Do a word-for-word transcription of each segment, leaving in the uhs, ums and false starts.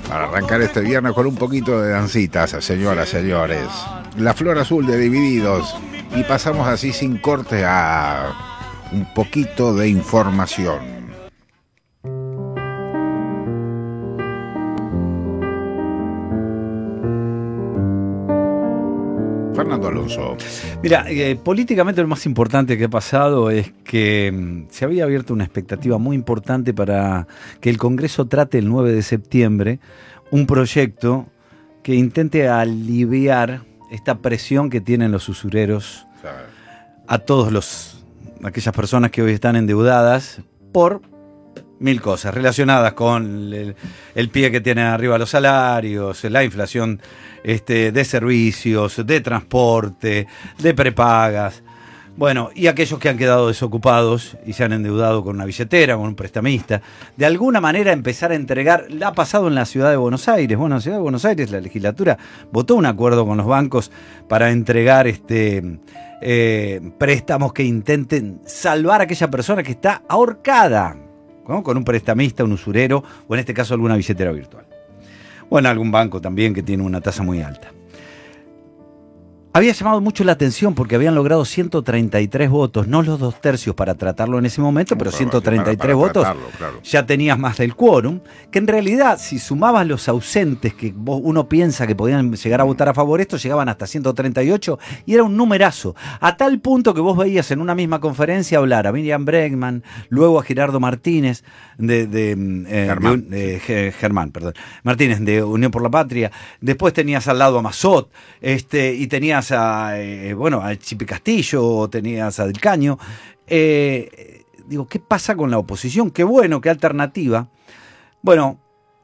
Para arrancar este viernes con un poquito de dancitas, señoras, señores. La flor azul de Divididos. Y pasamos así sin corte a un poquito de información. Fernando Alonso. Mira, eh, políticamente lo más importante que ha pasado es que mm, se había abierto una expectativa muy importante para que el Congreso trate el nueve de septiembre un proyecto que intente aliviar esta presión que tienen los usureros a todos los aquellas personas que hoy están endeudadas por mil cosas relacionadas con el, el pie que tienen arriba los salarios, la inflación este, de servicios, de transporte, de prepagas. Bueno, y aquellos que han quedado desocupados y se han endeudado con una billetera, con un prestamista. De alguna manera empezar a entregar, ha pasado en la ciudad de Buenos Aires. Bueno, en la ciudad de Buenos Aires la legislatura votó un acuerdo con los bancos para entregar este eh, préstamos que intenten salvar a aquella persona que está ahorcada, ¿no? Con un prestamista, un usurero, o en este caso alguna billetera virtual. O en algún banco también que tiene una tasa muy alta. Había llamado mucho la atención porque habían logrado ciento treinta y tres votos, no los dos tercios para tratarlo en ese momento, pero ciento treinta y tres para, para votos, tratarlo, claro. Ya tenías más del quórum, que en realidad si sumabas los ausentes que vos, uno piensa que podían llegar a votar a favor, estos llegaban hasta ciento treinta y ocho y era un numerazo, a tal punto que vos veías en una misma conferencia hablar a Miriam Bregman, luego a Gerardo Martínez, de, de, eh, Germán, de, de Germán, perdón, Martínez de Unión por la Patria, después tenías al lado a Mazot, este, y tenías a, eh, bueno, a Chipi Castillo, tenías a Del Caño. Eh, digo, ¿qué pasa con la oposición? Qué bueno, qué alternativa. Bueno,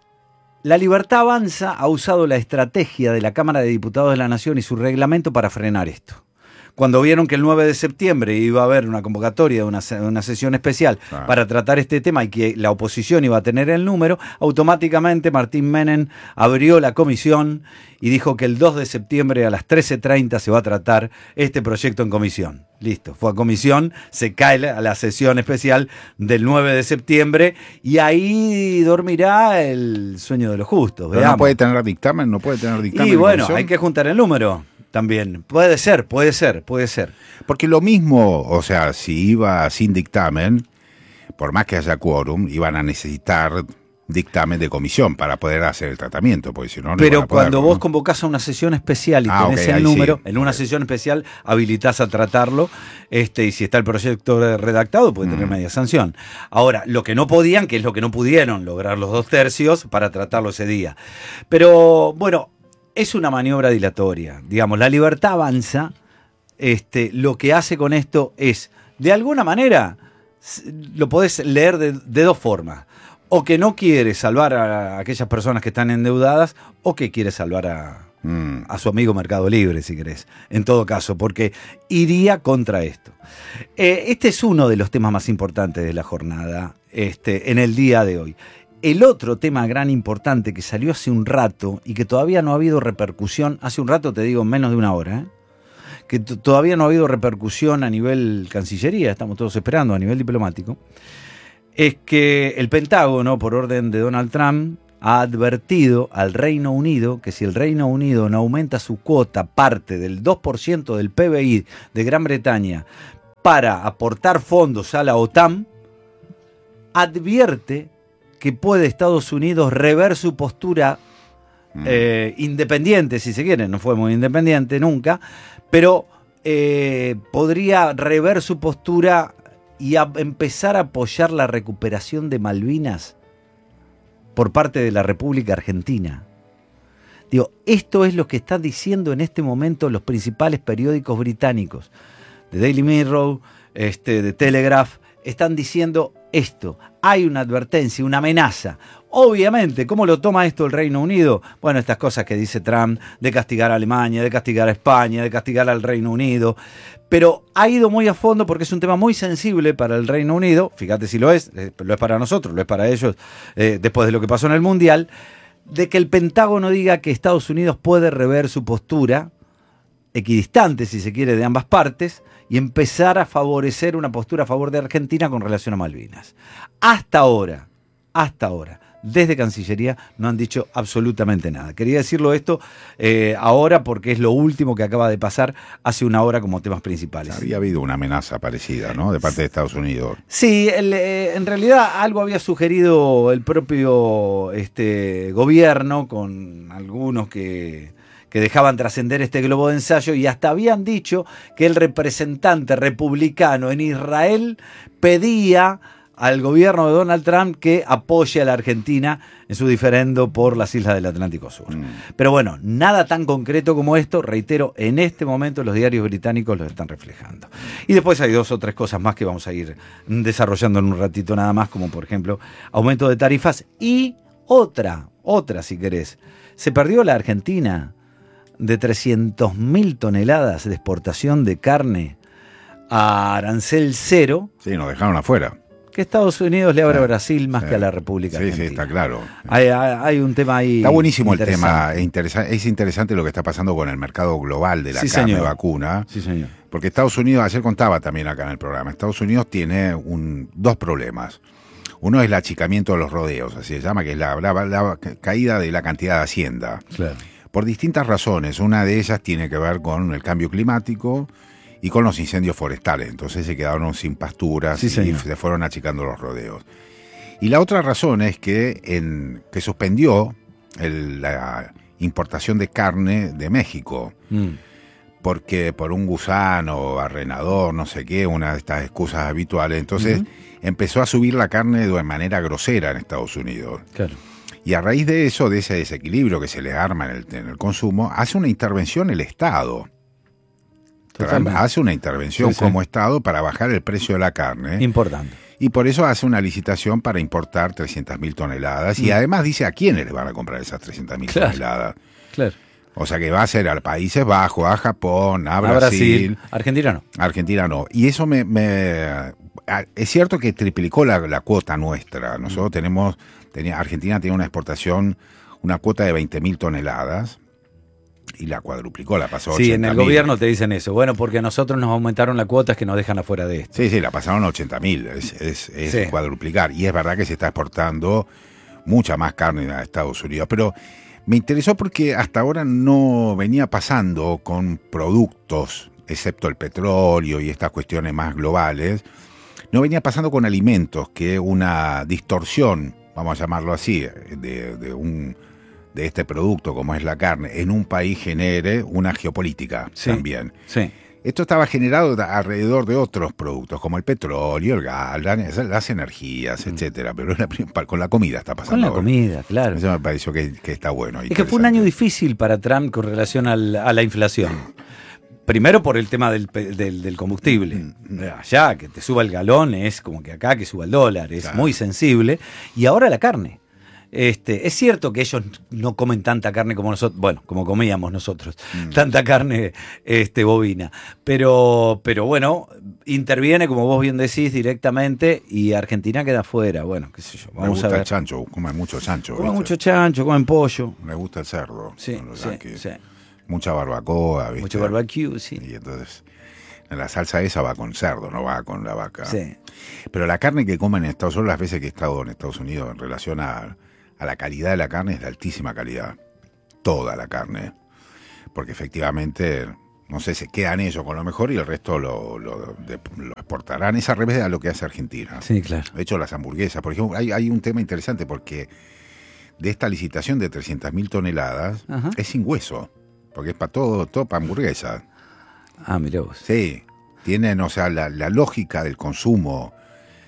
La Libertad Avanza ha usado la estrategia de la Cámara de Diputados de la Nación y su reglamento para frenar esto. Cuando vieron que el nueve de septiembre iba a haber una convocatoria de una, una sesión especial ah. para tratar este tema y que la oposición iba a tener el número, automáticamente Martín Menem abrió la comisión y dijo que el dos de septiembre a las trece treinta se va a tratar este proyecto en comisión. Listo, fue a comisión, se cae a la sesión especial del nueve de septiembre y ahí dormirá el sueño de los justos. Pero no puede tener dictamen, no puede tener dictamen. Y bueno, hay que juntar el número. También, puede ser, puede ser, puede ser. Porque lo mismo, o sea, si iba sin dictamen, por más que haya quórum, iban a necesitar dictamen de comisión para poder hacer el tratamiento, porque si no, no Pero iban a poder, cuando ¿no? vos convocás a una sesión especial y ah, tenés okay, el número, sí. en una sesión especial habilitás a tratarlo, este, y si está el proyecto redactado, puede tener mm. media sanción. Ahora, lo que no podían, que es lo que no pudieron lograr los dos tercios para tratarlo ese día. Pero, bueno, es una maniobra dilatoria. Digamos, La Libertad Avanza, este, lo que hace con esto es, de alguna manera, lo podés leer de, de dos formas. O que no quiere salvar a aquellas personas que están endeudadas, o que quiere salvar a, mm. a su amigo Mercado Libre, si querés. En todo caso, porque iría contra esto. Eh, este es uno de los temas más importantes de la jornada este, en el día de hoy. El otro tema gran importante que salió hace un rato y que todavía no ha habido repercusión, hace un rato te digo en menos de una hora, ¿eh? que t- todavía no ha habido repercusión a nivel Cancillería, estamos todos esperando a nivel diplomático, es que el Pentágono, por orden de Donald Trump, ha advertido al Reino Unido que si el Reino Unido no aumenta su cuota parte del dos por ciento del P B I de Gran Bretaña para aportar fondos a la OTAN, advierte que puede Estados Unidos rever su postura eh, independiente, si se quiere, no fue muy independiente nunca, pero eh, podría rever su postura y a empezar a apoyar la recuperación de Malvinas por parte de la República Argentina. Digo, esto es lo que están diciendo en este momento los principales periódicos británicos, The Daily Mirror, este, The Telegraph, están diciendo esto. Hay una advertencia, una amenaza. Obviamente, ¿cómo lo toma esto el Reino Unido? Bueno, estas cosas que dice Trump de castigar a Alemania, de castigar a España, de castigar al Reino Unido. Pero ha ido muy a fondo porque es un tema muy sensible para el Reino Unido. Fíjate si lo es, lo es para nosotros, lo es para ellos, eh, después de lo que pasó en el Mundial, de que el Pentágono diga que Estados Unidos puede rever su postura, equidistante si se quiere de ambas partes, y empezar a favorecer una postura a favor de Argentina con relación a Malvinas. Hasta ahora, hasta ahora, desde Cancillería no han dicho absolutamente nada. Quería decirlo esto eh, ahora porque es lo último que acaba de pasar hace una hora como temas principales. Había habido una amenaza parecida, ¿no? De parte de Estados Unidos. Sí, el, eh, en realidad algo había sugerido el propio este, gobierno con algunos que... que dejaban trascender este globo de ensayo y hasta habían dicho que el representante republicano en Israel pedía al gobierno de Donald Trump que apoye a la Argentina en su diferendo por las islas del Atlántico Sur. Mm. Pero bueno, nada tan concreto como esto, reitero, en este momento los diarios británicos lo están reflejando. Y después hay dos o tres cosas más que vamos a ir desarrollando en un ratito nada más, como por ejemplo aumento de tarifas y otra, otra si querés. Se perdió la Argentina de trescientas mil toneladas de exportación de carne a arancel cero. Sí, nos dejaron afuera. Que Estados Unidos le abre a Brasil más sí. que a la República sí, Argentina. Sí, está claro. Hay, hay, hay un tema ahí. Está buenísimo el tema. Es, interesa- es interesante lo que está pasando con el mercado global de la sí, carne señor. vacuna. Sí, señor. Porque Estados Unidos, ayer contaba también acá en el programa, Estados Unidos tiene un, dos problemas. Uno es el achicamiento de los rodeos, así se llama, que es la, la, la caída de la cantidad de hacienda. Claro. Por distintas razones. Una de ellas tiene que ver con el cambio climático y con los incendios forestales. Entonces se quedaron sin pasturas sí, y señor. se fueron achicando los rodeos. Y la otra razón es que, en, que suspendió el, la importación de carne de México. Mm. Porque por un gusano, arrenador, no sé qué, una de estas excusas habituales. Entonces uh-huh. empezó a subir la carne de manera grosera en Estados Unidos. Claro. Y a raíz de eso, de ese desequilibrio que se le arma en el, en el consumo, hace una intervención el Estado. Totalmente. Hace una intervención sí, como sí. Estado para bajar el precio de la carne. Importante. Y por eso hace una licitación para importar trescientas mil toneladas. Mm. Y además dice a quiénes le van a comprar esas trescientas mil claro. toneladas. Claro. O sea que va a ser a Países Bajos, a Japón, a, a Brasil. Brasil. Argentina no. Argentina no. Y eso me... me es cierto que triplicó la, la cuota nuestra. Nosotros mm. tenemos... Tenía, Argentina tiene una exportación, una cuota de veinte mil toneladas. Y la cuadruplicó, la pasó a sí, ochenta en el mil. Gobierno te dicen eso. Bueno, porque a nosotros nos aumentaron las cuotas que nos dejan afuera de esto. Sí, sí, la pasaron a ochenta mil. Es, es, es sí. cuadruplicar. Y es verdad que se está exportando mucha más carne a Estados Unidos. Pero me interesó porque hasta ahora no venía pasando con productos, excepto el petróleo y estas cuestiones más globales, no venía pasando con alimentos, que una distorsión, vamos a llamarlo así, de, de un... de este producto, como es la carne, en un país genere una geopolítica sí, también. Sí. Esto estaba generado alrededor de otros productos, como el petróleo, el gas, las energías, mm. etcétera. Pero la, con la comida está pasando. Con la ahora. comida, claro. Eso me pareció que, que está bueno. Es que fue un año difícil para Trump con relación al, a la inflación. Primero por el tema del, del, del combustible. Mm. Allá, que te suba el galón es como que acá que suba el dólar. Es claro. muy sensible. Y ahora la carne. Este, es cierto que ellos no comen tanta carne como nosotros, bueno, como comíamos nosotros, mm. tanta carne este, bovina, pero, pero bueno, interviene, como vos bien decís, directamente y Argentina queda fuera, bueno, qué sé yo. Vamos Me gusta a ver. El chancho, comen mucho chancho. Comen mucho chancho, comen pollo. Me gusta el cerdo. Sí, sí, sí. Mucha barbacoa, ¿viste? Mucho barbecue, sí. Y entonces... la salsa esa va con cerdo, no va con la vaca. Sí. Pero la carne que comen en Estados Unidos, las veces que he estado en Estados Unidos en relación a... a la calidad de la carne es de altísima calidad. Toda la carne. Porque efectivamente, no sé, se quedan ellos con lo mejor y el resto lo, lo, de, lo exportarán. Es al revés de lo que hace Argentina. Sí, claro. De hecho, las hamburguesas, por ejemplo, hay, hay un tema interesante porque de esta licitación de trescientas mil toneladas Ajá. es sin hueso. Porque es para todo, todo para hamburguesas. Ah, mirá vos. Sí. Tienen, o sea, la, la lógica del consumo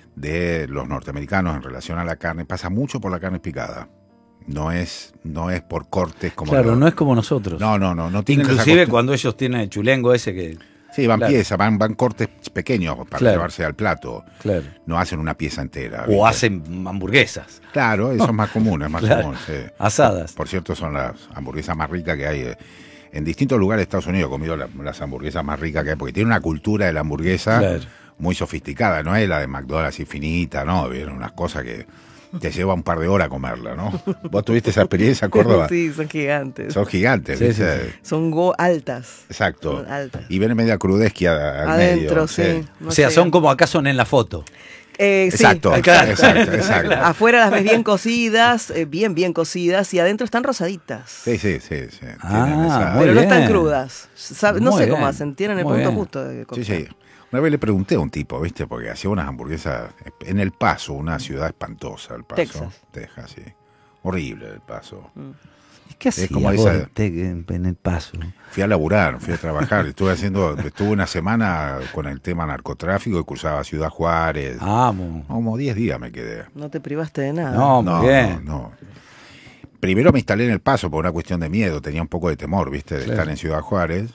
de los norteamericanos en relación a la carne pasa mucho por la carne picada. No es no es por cortes como... Claro, los... no es como nosotros. No, no, no. no tienen Inclusive cost... cuando ellos tienen el chulengo ese que... Sí, van claro. piezas, van, van cortes pequeños para claro. llevarse al plato. Claro. No hacen una pieza entera. ¿viste? O hacen hamburguesas. Claro, eso es más común, es más claro. común. Sí. Asadas. Por, por cierto, son las hamburguesas más ricas que hay... Eh. En distintos lugares de Estados Unidos he comido la, las hamburguesas más ricas que hay, porque tiene una cultura de la hamburguesa claro. muy sofisticada, no es la de McDonald's infinita, no, vieron unas cosas que te lleva un par de horas comerla, ¿no? ¿Vos tuviste esa experiencia, Córdoba? Sí, son gigantes. Son gigantes, sí, sí, sí. Son go altas. Exacto. Son altas. Y viene media crudesquia al adentro, medio, sí. sí. No o sea, llegan. Son como acá son en la foto. Eh, exacto, sí, exacto, exacto, exacto. Afuera las ves bien cocidas, eh, bien, bien cocidas, y adentro están rosaditas. Sí, sí, sí. sí. Ah, esa... muy Pero no bien. están crudas. Sabe, no Muy sé bien, cómo hacen, tienen el muy punto bien. justo de Sí, cocción. sí. Una vez le pregunté a un tipo, ¿viste? Porque hacía unas hamburguesas en El Paso, una ciudad espantosa, El Paso. Texas. Texas, sí. Horrible El Paso. Mm. ¿Qué Es hacías como vos esa- en, en el Paso? Fui a laburar, fui a trabajar. Estuve haciendo, estuve una semana con el tema narcotráfico y cruzaba Ciudad Juárez. Vamos. Como diez días me quedé. No te privaste de nada. No, muy No, bien. no, no. Primero me instalé en El Paso por una cuestión de miedo. Tenía un poco de temor, ¿viste? De Claro. estar en Ciudad Juárez.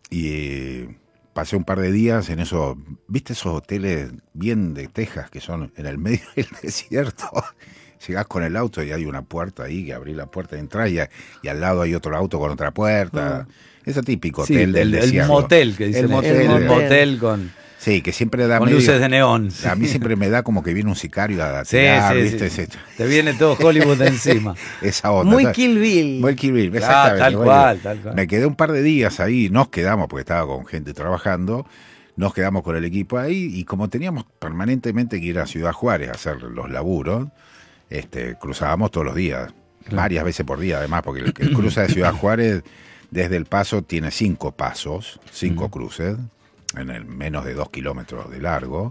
Y pasé un par de días en esos, ¿viste esos hoteles bien de Texas que son en el medio del desierto? Llegás con el auto y hay una puerta ahí, que abrí la puerta y entras y, a- y al lado hay otro auto con otra puerta. Ese típico Sí, hotel del el, el desierto. motel que dicen. El motel. El El motel con, Sí, que siempre da con medio- luces de neón. A mí siempre me da como que viene un sicario a Sí, tirar, sí, ¿viste? sí. Ese- Te viene todo Hollywood encima. esa onda. Muy ¿sabes? Kill Bill. Muy Kill Bill, Ah, exactamente. tal Muy cual, bien. tal cual. Me quedé un par de días ahí, nos quedamos, porque estaba con gente trabajando, nos quedamos con el equipo ahí, y como teníamos permanentemente que ir a Ciudad Juárez a hacer los laburos, este, cruzábamos todos los días, varias veces por día además, porque el que cruza de Ciudad Juárez desde El Paso tiene cinco pasos, cinco Ujú. cruces, en el menos de dos kilómetros de largo.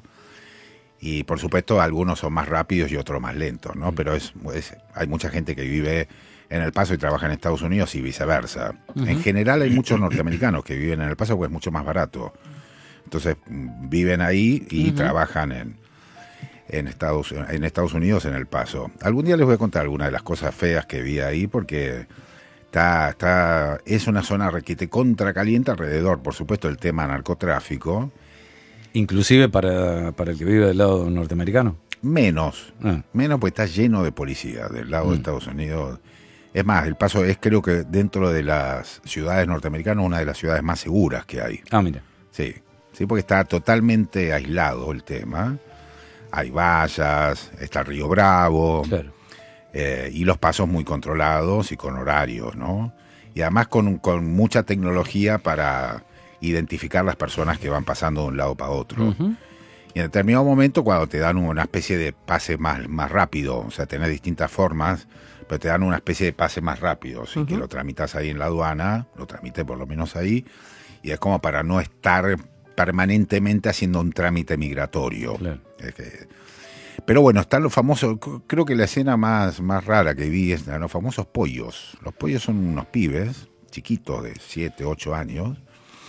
Y por supuesto algunos son más rápidos y otros más lentos, ¿no? Pero es, es- hay mucha gente que vive en El Paso y trabaja en Estados Unidos y viceversa. En general hay muchos norteamericanos que viven en El Paso porque es mucho más barato. Entonces mm, viven ahí y Ujú. trabajan en, en, Estados, en Estados Unidos en El Paso. Algún día les voy a contar algunas de las cosas feas que vi ahí porque está, está, es una zona requete contra caliente alrededor, por supuesto, el tema narcotráfico. Inclusive para, para el que vive del lado norteamericano. Menos, Ah. menos porque está lleno de policía del lado Mm. de Estados Unidos. Es más, El Paso es creo que dentro de las ciudades norteamericanas una de las ciudades más seguras que hay. Ah, mira. Sí, sí, porque está totalmente aislado el tema. Hay vallas, está el Río Bravo, Claro. eh, y los pasos muy controlados y con horarios, ¿no? Y además con, con mucha tecnología para identificar las personas que van pasando de un lado para otro. Ujú. Y en determinado momento, cuando te dan una especie de pase más, más rápido, o sea, tenés distintas formas, pero te dan una especie de pase más rápido, así que lo tramitas ahí en la aduana, lo tramité por lo menos ahí, y es como para no estar permanentemente haciendo un trámite migratorio. Claro. Es que- pero bueno, están los famosos, c- creo que la escena más, más rara que vi es los famosos pollos. Los pollos son unos pibes chiquitos de siete, ocho años,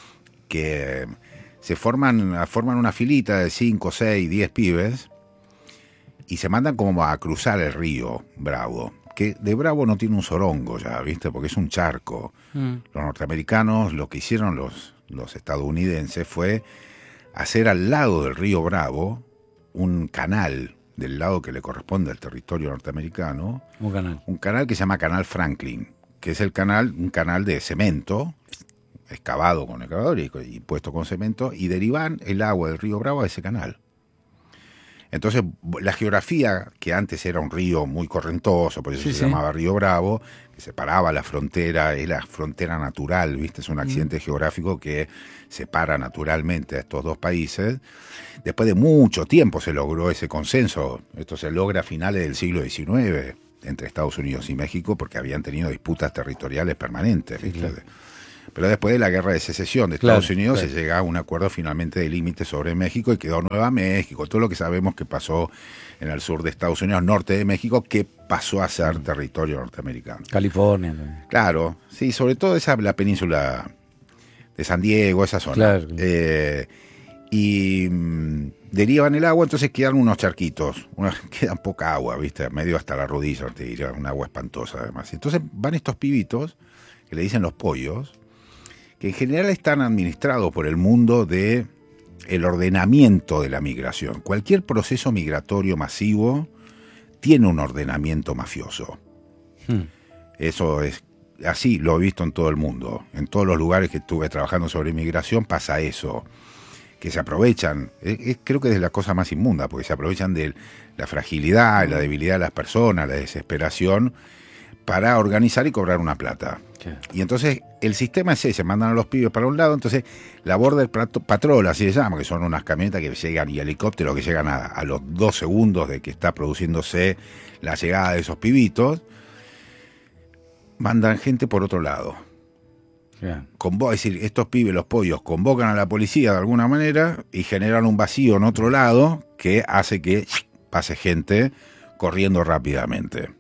que se forman, forman una filita de cinco, seis, diez pibes y se mandan como a cruzar el río Bravo, que de Bravo no tiene un sorongo ya, ¿viste? Porque es un charco. Mm. Los norteamericanos, lo que hicieron los, los estadounidenses fue hacer al lado del río Bravo un canal del lado que le corresponde al territorio norteamericano, Un canal. un canal que se llama Canal Franklin, que es el canal, un canal de cemento, excavado con excavador y, y puesto con cemento, y derivan el agua del río Bravo a ese canal. Entonces, la geografía, que antes era un río muy correntoso, por eso Sí, se sí. llamaba Río Bravo, que separaba la frontera, es la frontera natural, ¿viste? Es un accidente geográfico que separa naturalmente a estos dos países. Después de mucho tiempo se logró ese consenso. Esto se logra a finales del siglo diecinueve entre Estados Unidos y México porque habían tenido disputas territoriales permanentes, ¿viste? claro. Pero después de la guerra de secesión de Claro, Estados Unidos claro. se llega a un acuerdo finalmente de límites sobre México y quedó Nueva México, todo lo que sabemos que pasó en el sur de Estados Unidos, norte de México, que pasó a ser territorio norteamericano. California también. Claro, sí, sobre todo esa la península de San Diego, esa zona. Claro. Eh, y mm, derivan el agua, entonces quedan unos charquitos, una, queda poca agua, ¿viste? Medio hasta la rodilla, te diría, un agua espantosa además. Entonces van estos pibitos, que le dicen los pollos, que en general están administrados por el mundo de el ordenamiento de la migración. Cualquier proceso migratorio masivo tiene un ordenamiento mafioso. Hmm. Eso es así, lo he visto en todo el mundo. En todos los lugares que estuve trabajando sobre inmigración pasa eso, que se aprovechan, es, es- creo que es la cosa más inmunda, porque se aprovechan de la fragilidad, la debilidad de las personas, la desesperación, para organizar y cobrar una plata. ¿Qué? Y entonces el sistema es ese, mandan a los pibes para un lado, entonces la Border Patrol, así se llama, que son unas camionetas que llegan y helicópteros que llegan a, a los dos segundos de que está produciéndose la llegada de esos pibitos, mandan gente por otro lado. Yeah. Convo- es decir, estos pibes, los pollos, convocan a la policía de alguna manera y generan un vacío en otro lado que hace que pase gente corriendo rápidamente.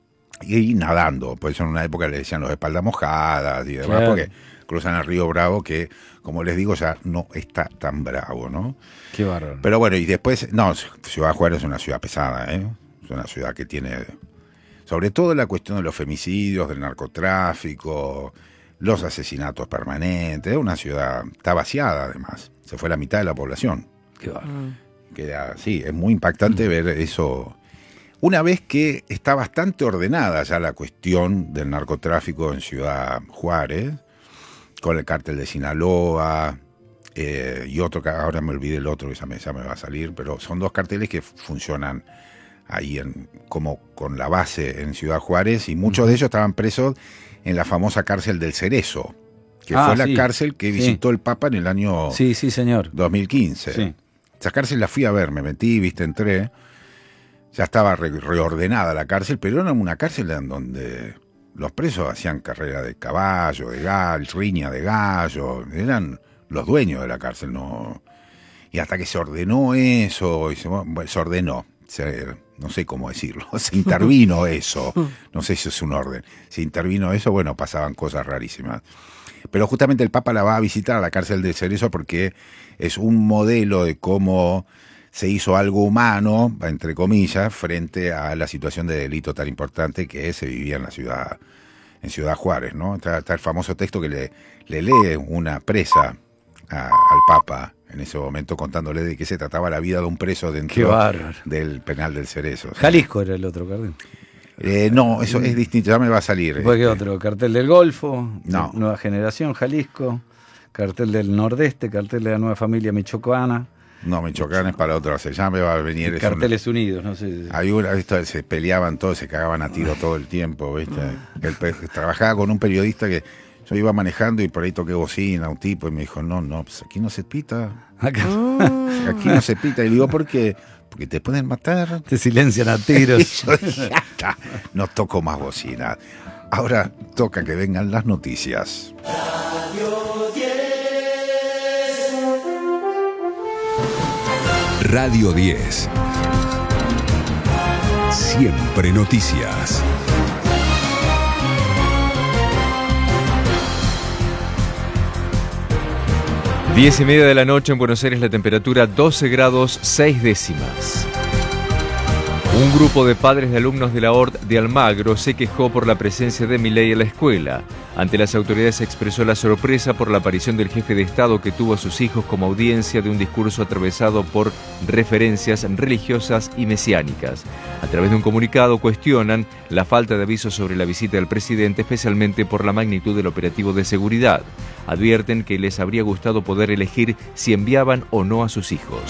Y nadando, por eso en una época le decían los espaldas mojadas y demás, Claro. porque cruzan el río Bravo, que como les digo ya no está tan bravo, ¿no? Qué bárbaro. Pero bueno, y después, no, Ciudad Juárez es una ciudad pesada, ¿eh? Es una ciudad que tiene, sobre todo la cuestión de los femicidios, del narcotráfico, los asesinatos permanentes, es una ciudad, está vaciada además, se fue la mitad de la población. Qué bárbaro. Queda, sí, es muy impactante ver eso. Una vez que está bastante ordenada ya la cuestión del narcotráfico en Ciudad Juárez, con el cártel de Sinaloa eh, y otro, que ahora me olvidé el otro, que ya me, ya me va a salir, pero son dos carteles que funcionan ahí en, como con la base en Ciudad Juárez, y muchos de ellos estaban presos en la famosa cárcel del Cerezo, que Ah, fue la sí, cárcel que sí. visitó el Papa en el año Sí, sí, señor. dos mil quince. Sí. Esa cárcel la fui a ver, me metí, viste, entré. Ya estaba re- reordenada la cárcel, pero era una cárcel en donde los presos hacían carrera de caballo, de gallo, riña de gallo. Eran los dueños de la cárcel, no. Y hasta que se ordenó eso, y se, bueno, se ordenó, se, no sé cómo decirlo, se intervino eso. No sé si es un orden. Se intervino eso, bueno, pasaban cosas rarísimas. Pero justamente el Papa la va a visitar a la cárcel de Cerezo porque es un modelo de cómo se hizo algo humano, entre comillas, frente a la situación de delito tan importante que se vivía en la ciudad, en Ciudad Juárez, ¿no? Está, está el famoso texto que le, le lee una presa a, al Papa en ese momento, contándole de qué se trataba la vida de un preso Qué dentro bárbaro. del penal del Cerezo. ¿Sí? Jalisco era el otro cartel. Eh, no, eso es distinto, ya me va a salir. Después, ¿qué este. otro? Cartel del Golfo, No. Nueva Generación, Jalisco, cartel del Nordeste, cartel de la Nueva Familia Michoacana, No, Michoacán es para otro, ya me va a venir. y es Carteles Unidos, no sé. una- hay una, esto, se peleaban todos, se cagaban a tiro todo el tiempo, ¿viste? El pe- trabajaba con un periodista que yo iba manejando y por ahí toqué bocina a un tipo y me dijo, no, no, pues aquí no se pita, Acá aquí no se pita. Y le digo, ¿por qué? Porque te pueden matar. te silencian a Y tiros. yo dije, ya está, no toco más bocina. Ahora toca que vengan las noticias. Radio diez. Siempre noticias. Diez y media de la noche en Buenos Aires, la temperatura doce grados seis décimas. Un grupo de padres de alumnos de la O R D de Almagro se quejó por la presencia de Milei en la escuela. Ante las autoridades se expresó la sorpresa por la aparición del jefe de Estado que tuvo a sus hijos como audiencia de un discurso atravesado por referencias religiosas y mesiánicas. A través de un comunicado cuestionan la falta de aviso sobre la visita del presidente, especialmente por la magnitud del operativo de seguridad. Advierten que les habría gustado poder elegir si enviaban o no a sus hijos.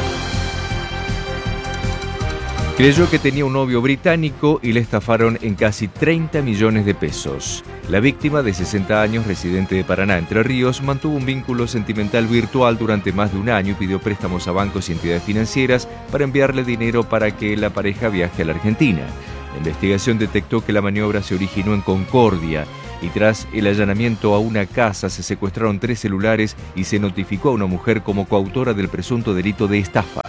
Creyó que tenía un novio británico y le estafaron en casi treinta millones de pesos. La víctima, de sesenta años, residente de Paraná, Entre Ríos, mantuvo un vínculo sentimental virtual durante más de un año y pidió préstamos a bancos y entidades financieras para enviarle dinero para que la pareja viaje a la Argentina. La investigación detectó que la maniobra se originó en Concordia y tras el allanamiento a una casa se secuestraron tres celulares y se notificó a una mujer como coautora del presunto delito de estafa.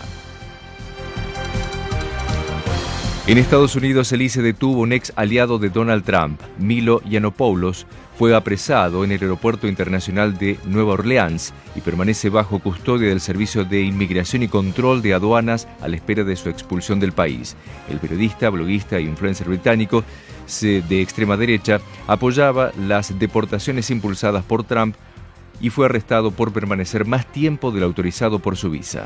En Estados Unidos, el I C E detuvo un ex aliado de Donald Trump, Milo Yiannopoulos. Fue apresado en el aeropuerto internacional de Nueva Orleans y permanece bajo custodia del Servicio de Inmigración y Control de Aduanas a la espera de su expulsión del país. El periodista, bloguista e influencer británico de extrema derecha apoyaba las deportaciones impulsadas por Trump y fue arrestado por permanecer más tiempo del autorizado por su visa.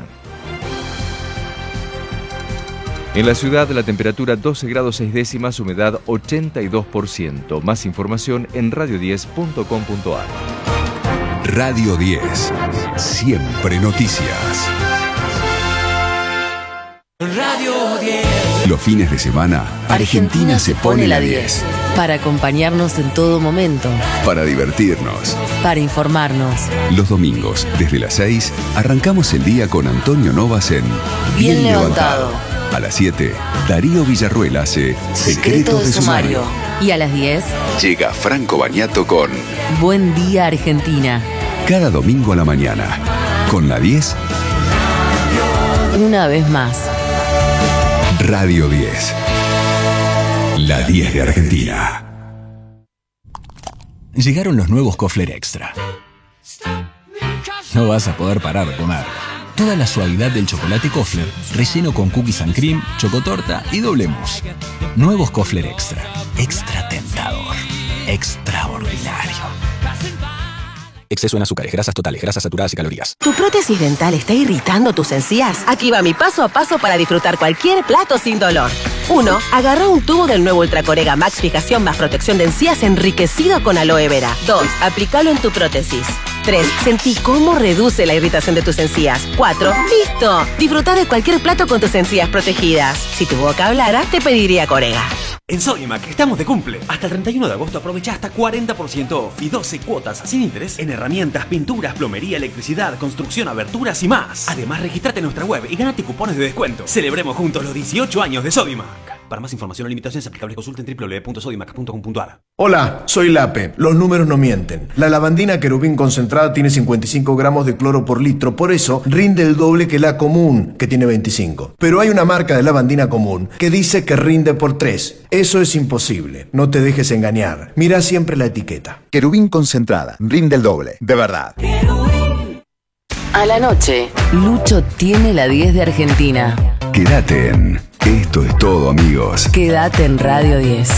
En la ciudad, la temperatura doce grados seis décimas, humedad ochenta y dos por ciento. Más información en radio diez punto com punto a r. Radio diez. Siempre noticias. Radio diez. Los fines de semana, Argentina se pone la diez. Para acompañarnos en todo momento. Para divertirnos. Para informarnos. Los domingos, desde las seis, arrancamos el día con Antonio Novas en Bien, Bien levantado. levantado. A las siete, Darío Villarruel hace Secretos de Sumario. Y a las diez, llega Franco Bagnato con Buen Día Argentina. Cada domingo a la mañana. Con la diez. Una vez más. Radio diez. La diez de Argentina. Llegaron los nuevos Kofler Extra. No vas a poder parar de comer. Toda la suavidad del chocolate Kofler, relleno con cookies and cream, chocotorta y doble mousse. Nuevos Kofler Extra. Extra tentador. Extraordinario. Exceso en azúcares, grasas totales, grasas saturadas y calorías. ¿Tu prótesis dental está irritando tus encías? Aquí va mi paso a paso para disfrutar cualquier plato sin dolor. uno. Agarra un tubo del nuevo Ultracorega Max Fijación más protección de encías enriquecido con aloe vera. dos. Aplícalo en tu prótesis. tres. Sentí cómo reduce la irritación de tus encías. cuatro. ¡Listo! Disfruta de cualquier plato con tus encías protegidas. Si tu boca hablara, te pediría Corega. En Sodimac estamos de cumple. Hasta el treinta y uno de agosto aprovecha hasta cuarenta por ciento off y doce cuotas sin interés en herramientas, pinturas, plomería, electricidad, construcción, aberturas y más. Además, registrate en nuestra web y gánate cupones de descuento. Celebremos juntos los dieciocho años de Sodimac. Para más información o limitaciones aplicables, consulten doble u doble u doble u punto sodimac punto com punto a r. Hola, soy Lape. Los números no mienten. La lavandina querubín concentrada tiene cincuenta y cinco gramos de cloro por litro, por eso rinde el doble que la común, que tiene veinticinco. Pero hay una marca de lavandina común que dice que rinde por tres. Eso es imposible. No te dejes engañar. Mira siempre la etiqueta. Querubín concentrada. Rinde el doble. De verdad. A la noche, Lucho tiene la diez de Argentina. Quédate en Esto es todo, amigos. Quédate en Radio diez.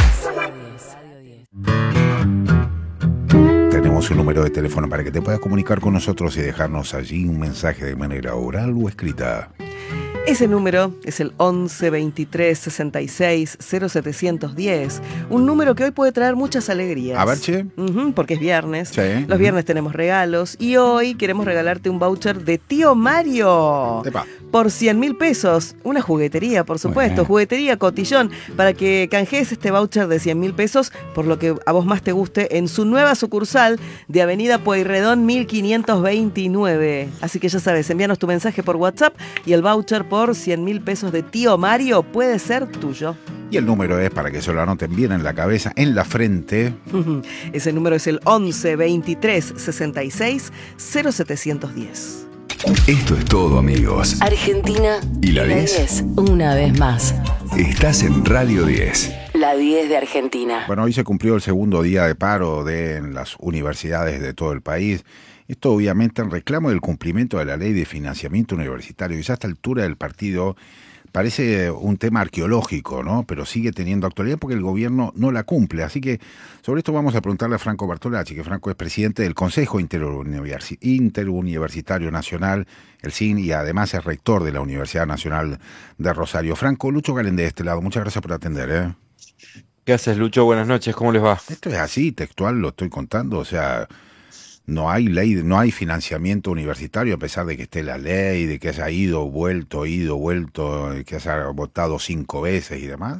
Tenemos un número de teléfono para que te puedas comunicar con nosotros y dejarnos allí un mensaje de manera oral o escrita. Ese número es el once veintitrés sesenta y seis cero setecientos diez, un número que hoy puede traer muchas alegrías. A ver, che. Uh-huh, porque es viernes. Sí. Los Uh-huh. viernes tenemos regalos y hoy queremos regalarte un voucher de Tío Mario. Epa. Por cien mil pesos. Una juguetería, por supuesto. Bueno. Juguetería Cotillón, para que canjees este voucher de cien mil pesos por lo que a vos más te guste en su nueva sucursal de Avenida Pueyrredón mil quinientos veintinueve. Así que ya sabes, envíanos tu mensaje por WhatsApp y el voucher por cien mil pesos de Tío Mario puede ser tuyo. Y el número es para que se lo anoten bien en la cabeza, en la frente. Ese número es el once veintitrés sesenta y seis cero setecientos diez. Esto es todo, amigos. Argentina ¿Y la diez? Una vez más. Estás en Radio diez. La diez de Argentina. Bueno, hoy se cumplió el segundo día de paro de en las universidades de todo el país. Esto obviamente en reclamo del cumplimiento de la ley de financiamiento universitario. Y ya a esta altura del partido parece un tema arqueológico, ¿no? Pero sigue teniendo actualidad porque el gobierno no la cumple. Así que sobre esto vamos a preguntarle a Franco Bartolacci, que Franco es presidente del Consejo Interuniversi- Interuniversitario Nacional, el C I N, y además es rector de la Universidad Nacional de Rosario. Franco, Lucho Galén de este lado, muchas gracias por atender, ¿eh? ¿Qué haces, Lucho? Buenas noches, ¿cómo les va? Esto es así, textual, lo estoy contando, o sea, no hay ley, no hay financiamiento universitario a pesar de que esté la ley, de que haya ido, vuelto, ido, vuelto, que haya votado cinco veces y demás.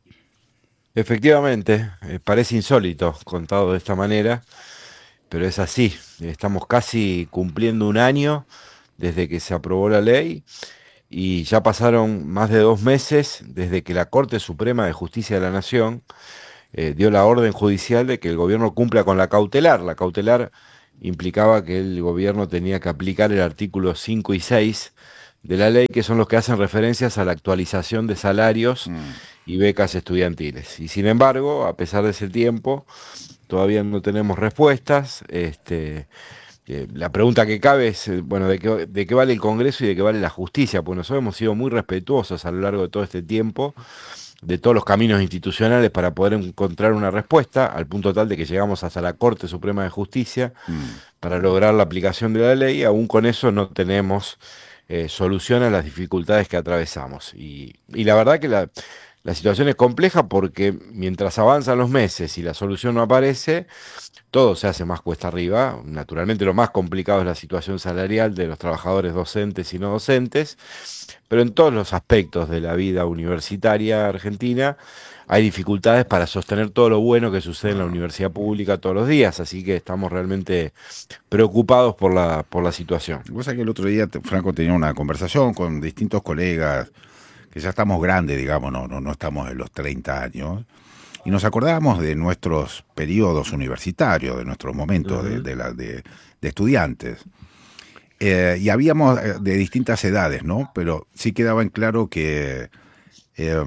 Efectivamente, eh, parece insólito contado de esta manera, pero es así. Estamos casi cumpliendo un año desde que se aprobó la ley y ya pasaron más de dos meses desde que la Corte Suprema de Justicia de la Nación eh, dio la orden judicial de que el gobierno cumpla con la cautelar. La cautelar implicaba que el gobierno tenía que aplicar el artículo cinco y seis de la ley, que son los que hacen referencias a la actualización de salarios mm. y becas estudiantiles. Y sin embargo, a pesar de ese tiempo, todavía no tenemos respuestas. Este, eh, la pregunta que cabe es, eh, bueno, ¿de qué, de qué vale el Congreso y de qué vale la justicia? Pues nosotros hemos sido muy respetuosos a lo largo de todo este tiempo de todos los caminos institucionales para poder encontrar una respuesta, al punto tal de que llegamos hasta la Corte Suprema de Justicia mm. para lograr la aplicación de la ley. Aún con eso no tenemos eh, solución a las dificultades que atravesamos. Y, y la verdad que la, la situación es compleja porque mientras avanzan los meses y la solución no aparece, todo se hace más cuesta arriba. Naturalmente lo más complicado es la situación salarial de los trabajadores docentes y no docentes, pero en todos los aspectos de la vida universitaria argentina hay dificultades para sostener todo lo bueno que sucede en la universidad pública todos los días, así que estamos realmente preocupados por la, por la situación. Vos sabés que el otro día, Franco, tenía una conversación con distintos colegas, que ya estamos grandes, digamos, no, no, no estamos en los treinta años, y nos acordábamos de nuestros periodos universitarios, de nuestros momentos uh-huh. de, de, la, de, de estudiantes. Eh, y habíamos de distintas edades, ¿no? Pero sí quedaba en claro que, eh,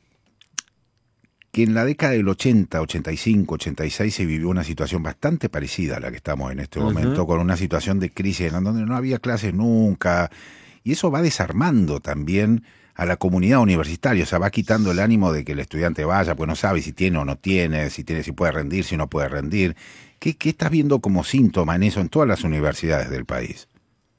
que en la década del ochenta, ochenta y cinco, ochenta y seis se vivió una situación bastante parecida a la que estamos en este uh-huh. momento, con una situación de crisis en donde no había clases nunca, y eso va desarmando también a la comunidad universitaria, o sea, va quitando el ánimo de que el estudiante vaya, pues no sabe si tiene o no tiene, si tiene, si puede rendir, si no puede rendir. ¿Qué, qué estás viendo como síntoma en eso en todas las universidades del país?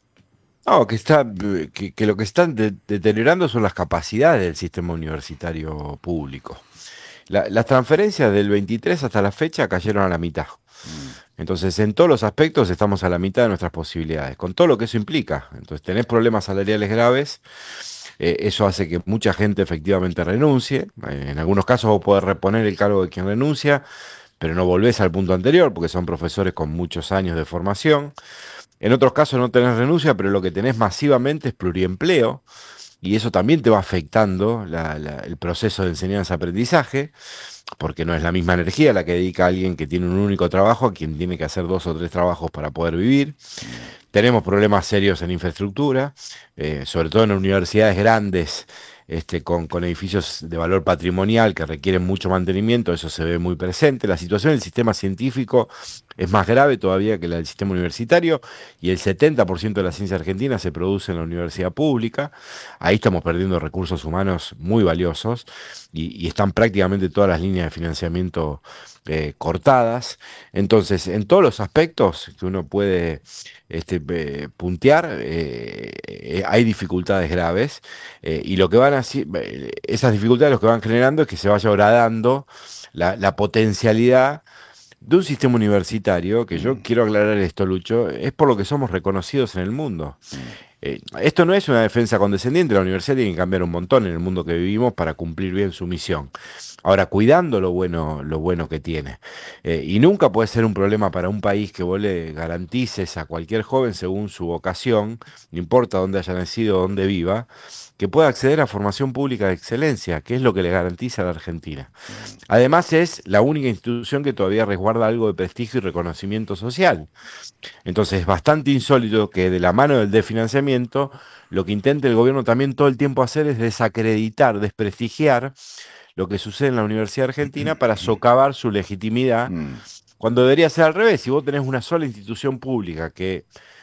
No, que está, que, que lo que están de, deteriorando son las capacidades del sistema universitario público. La, las transferencias del veintitrés hasta la fecha cayeron a la mitad. Entonces, en todos los aspectos estamos a la mitad de nuestras posibilidades, con todo lo que eso implica. Entonces, tenés problemas salariales graves, eh, eso hace que mucha gente efectivamente renuncie. En algunos casos vos podés reponer el cargo de quien renuncia, pero no volvés al punto anterior, porque son profesores con muchos años de formación. En otros casos no tenés renuncia, pero lo que tenés masivamente es pluriempleo, y eso también te va afectando la, la, el proceso de enseñanza-aprendizaje, porque no es la misma energía la que dedica alguien que tiene un único trabajo a quien tiene que hacer dos o tres trabajos para poder vivir. Tenemos problemas serios en infraestructura, eh, sobre todo en universidades grandes, Este, con, con edificios de valor patrimonial que requieren mucho mantenimiento, eso se ve muy presente. La situación del sistema científico es más grave todavía que la del sistema universitario, y el setenta por ciento de la ciencia argentina se produce en la universidad pública. Ahí estamos perdiendo recursos humanos muy valiosos, y, y están prácticamente todas las líneas de financiamiento eh, cortadas. Entonces, en todos los aspectos que uno puede este, eh, puntear, eh, eh, hay dificultades graves, eh, y lo que van a esas dificultades lo que van generando es que se vaya horadando la, la potencialidad de un sistema universitario, que yo quiero aclarar esto, Lucho, es por lo que somos reconocidos en el mundo. Eh, esto no es una defensa condescendiente, la universidad tiene que cambiar un montón en el mundo que vivimos para cumplir bien su misión. Ahora, cuidando lo bueno, lo bueno que tiene. Eh, y nunca puede ser un problema para un país que vos le garantices a cualquier joven, según su vocación, no importa dónde haya nacido o dónde viva, que pueda acceder a formación pública de excelencia, que es lo que le garantiza a la Argentina. Además, es la única institución que todavía resguarda algo de prestigio y reconocimiento social. Entonces, es bastante insólito que de la mano del desfinanciamiento, lo que intente el gobierno también todo el tiempo hacer es desacreditar, desprestigiar lo que sucede en la Universidad Argentina para socavar su legitimidad, cuando debería ser al revés. Si vos tenés una sola institución pública que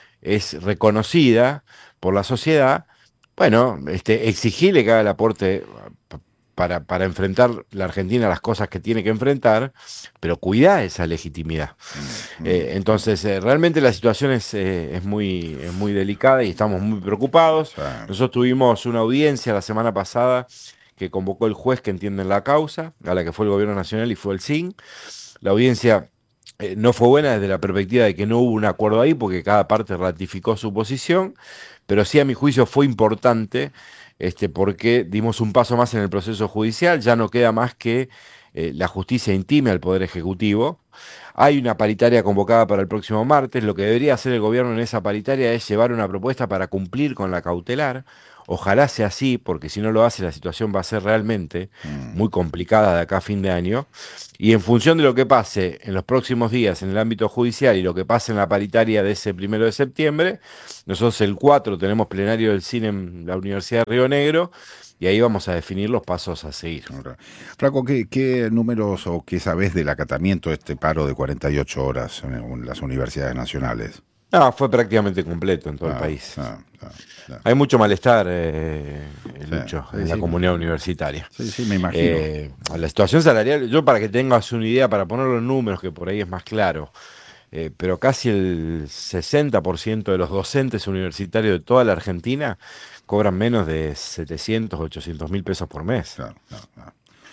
es reconocida por la sociedad, bueno, este, exigirle que haga el aporte para, para enfrentar la Argentina a las cosas que tiene que enfrentar, pero cuida esa legitimidad. Mm-hmm. Eh, entonces, eh, realmente la situación es, eh, es, muy, es muy delicada y estamos muy preocupados. Sí. Nosotros tuvimos una audiencia la semana pasada que convocó el juez que entiende la causa, a la que fue el Gobierno Nacional y fue el S I N. La audiencia eh, no fue buena desde la perspectiva de que no hubo un acuerdo ahí, porque cada parte ratificó su posición, pero sí, a mi juicio, fue importante, este, porque dimos un paso más en el proceso judicial. Ya no queda más que eh, la justicia intime al Poder Ejecutivo. Hay una paritaria convocada para el próximo martes. Lo que debería hacer el gobierno en esa paritaria es llevar una propuesta para cumplir con la cautelar. Ojalá sea así, porque si no lo hace, la situación va a ser realmente mm. muy complicada de acá a fin de año. Y en función de lo que pase en los próximos días en el ámbito judicial y lo que pase en la paritaria de ese primero de septiembre, nosotros el cuatro tenemos plenario del cine en la Universidad de Río Negro, y ahí vamos a definir los pasos a seguir. Franco, ¿qué, qué números o qué sabés del acatamiento de este paro de cuarenta y ocho horas en las universidades nacionales? No, fue prácticamente completo en todo ah, el país. Ah, ah, ah. Hay mucho malestar, eh, Lucho, sí, en sí, la sí, comunidad me... universitaria. Sí, sí, me imagino. Eh, la situación salarial, yo para que tengas una idea, para ponerlo en números, que por ahí es más claro, eh, pero casi el sesenta por ciento de los docentes universitarios de toda la Argentina cobran menos de setecientos, ochocientos mil pesos por mes. Claro, claro, claro.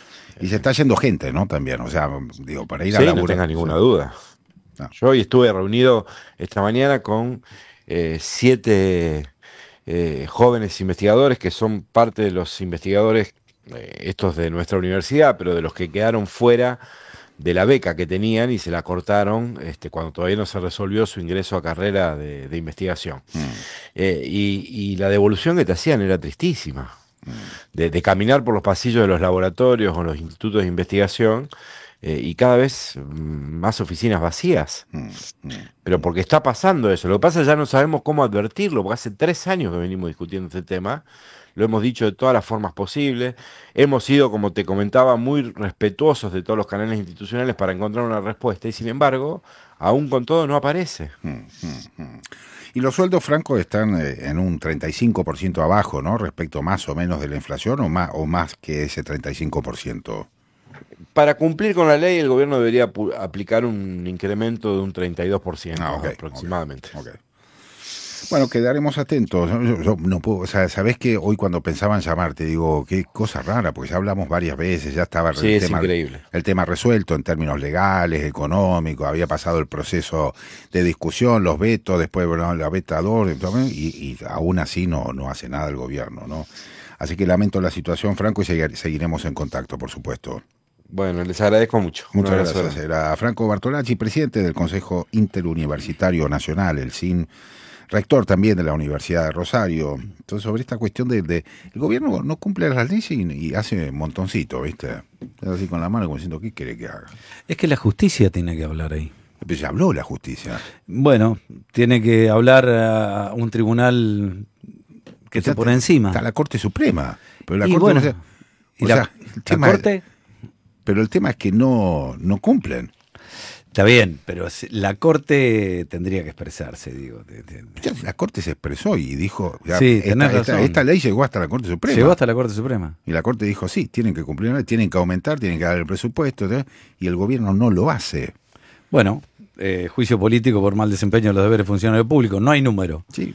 Y se está yendo gente, ¿no? También, o sea, digo, para ir sí, a laburar. No tenga ninguna sí. duda. No. Yo hoy estuve reunido esta mañana con eh, siete eh, jóvenes investigadores que son parte de los investigadores eh, estos de nuestra universidad, pero de los que quedaron fuera de la beca que tenían y se la cortaron este, cuando todavía no se resolvió su ingreso a carrera de, de investigación. Mm. Eh, y, y la devolución que te hacían era tristísima. Mm. De, de caminar por los pasillos de los laboratorios o los institutos de investigación eh, y cada vez más oficinas vacías. Mm. Mm. Pero porque está pasando eso. Lo que pasa es que ya no sabemos cómo advertirlo, porque hace tres años que venimos discutiendo este tema. Lo hemos dicho de todas las formas posibles. Hemos sido, como te comentaba, muy respetuosos de todos los canales institucionales para encontrar una respuesta. Y sin embargo, aún con todo no aparece. Mm, mm, mm. Y los sueldos, Franco, están en un treinta y cinco por ciento abajo, ¿no? Respecto más o menos de la inflación o más, o más que ese treinta y cinco por ciento. Para cumplir con la ley, el gobierno debería aplicar un incremento de un treinta y dos por ciento ah, okay, aproximadamente. Okay, okay. Bueno, quedaremos atentos. Yo, yo no puedo, o sea, sabés que hoy cuando pensaba en llamarte, digo, qué cosa rara, porque ya hablamos varias veces, ya estaba sí, el, es tema, increíble. el tema resuelto en términos legales, económicos, había pasado el proceso de discusión, los vetos, después bueno, la vetador, y, y aún así no, no hace nada el gobierno, ¿no? Así que lamento la situación, Franco, y seguir, seguiremos en contacto, por supuesto. Bueno, les agradezco mucho. Muchas gracias. Era Franco Bartolacci, presidente del Consejo Interuniversitario Nacional, el C I N, rector también de la Universidad de Rosario. Entonces, sobre esta cuestión de, de el gobierno no cumple las leyes y, y hace un montoncito, ¿viste? Así con la mano como diciendo, ¿qué quiere que haga? Es que la justicia tiene que hablar ahí. Pero ya habló la justicia. Bueno, tiene que hablar a un tribunal que esté por encima. Está la Corte Suprema. Pero la y Corte bueno, no se, ¿y la, sea, el tema la Corte? Es, pero el tema es que no, no cumplen. Está bien, pero la Corte tendría que expresarse, digo. Ya, la Corte se expresó y dijo, ya, sí, esta, esta, esta ley llegó hasta la Corte Suprema. Llegó hasta la Corte Suprema. Y la Corte dijo, sí, tienen que cumplir, tienen que aumentar, tienen que dar el presupuesto, ¿sí? Y el gobierno no lo hace. Bueno, eh, juicio político por mal desempeño de los deberes funcionarios públicos, no hay número. Sí.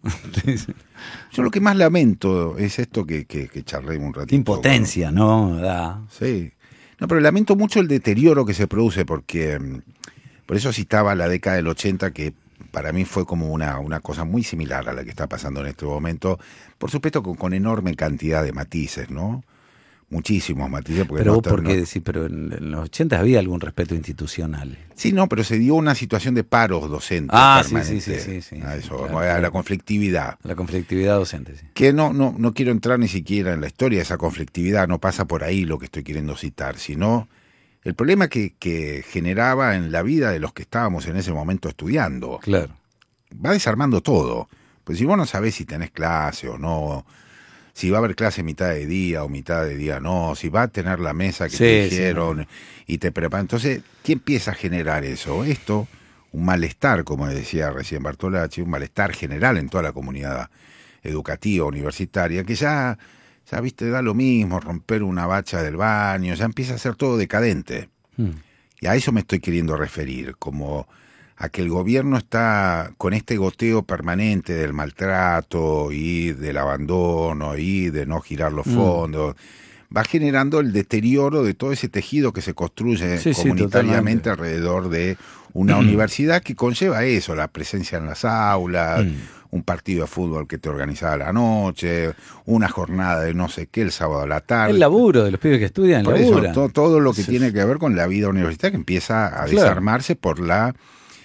Yo lo que más lamento es esto que, que, que charlemos un ratito. Impotencia, ¿no? Da. Sí. No, pero lamento mucho el deterioro que se produce porque, por eso citaba la década del ochenta, que para mí fue como una, una cosa muy similar a la que está pasando en este momento, por supuesto con, con enorme cantidad de matices, ¿no? Muchísimos matices. Porque pero no, vos, ¿por qué no, decís? Pero en, en los ochenta había algún respeto institucional. Sí, no, pero se dio una situación de paros docentes ah, permanente. Sí, sí, sí, sí, sí. A eso, claro, a claro. la conflictividad. La conflictividad docente, sí. Que no, no, no quiero entrar ni siquiera en la historia de esa conflictividad, no pasa por ahí lo que estoy queriendo citar, sino el problema que, que generaba en la vida de los que estábamos en ese momento estudiando. Claro. Va desarmando todo. Pues si vos no sabés si tenés clase o no, si va a haber clase mitad de día o mitad de día no, si va a tener la mesa que sí, te dijeron sí, no. y te preparan. Entonces, ¿qué empieza a generar eso? Esto, un malestar, como decía recién Bartolacci, un malestar general en toda la comunidad educativa, universitaria, que ya, ya viste, da lo mismo, romper una bacha del baño, ya empieza a ser todo decadente. Hmm. Y a eso me estoy queriendo referir, como a que el gobierno está con este goteo permanente del maltrato y del abandono y de no girar los fondos, mm. va generando el deterioro de todo ese tejido que se construye sí, comunitariamente sí, alrededor de una universidad que conlleva eso, la presencia en las aulas, mm. un partido de fútbol que te organiza a la noche, una jornada de no sé qué el sábado a la tarde. El laburo de los pibes que estudian, por laburan. eso, todo, todo lo que sí. tiene que ver con la vida universitaria que empieza a claro. desarmarse por la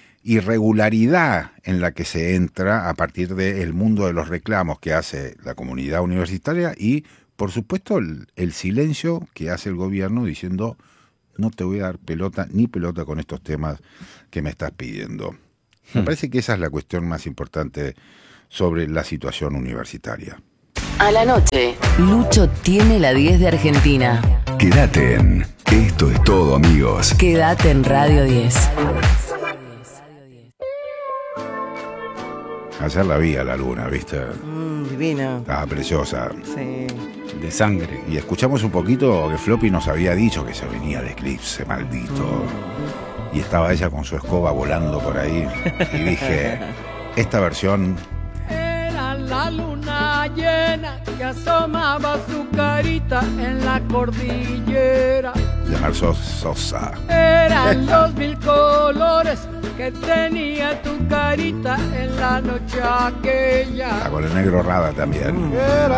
irregularidad en la que se entra a partir del mundo de los reclamos que hace la comunidad universitaria y, por supuesto, el, el silencio que hace el gobierno diciendo no te voy a dar pelota ni pelota con estos temas que me estás pidiendo. Me hmm. parece que esa es la cuestión más importante sobre la situación universitaria. A la noche, Lucho tiene la diez de Argentina. Quédate en Esto es Todo, amigos. Quédate en Radio diez. Ayer la vi a la luna, ¿viste? Mm, divina. Estaba preciosa. Sí. De sangre. Y escuchamos un poquito que Floppy nos había dicho que se venía el eclipse maldito. Mm. Y estaba ella con su escoba volando por ahí. Y dije, esta versión... Era la luna llena que asomaba su carita en la cordillera. De Mercedes Sosa. Eran los mil colores que tenía tu carita en la noche aquella. Ah, con el negro Rada también. Era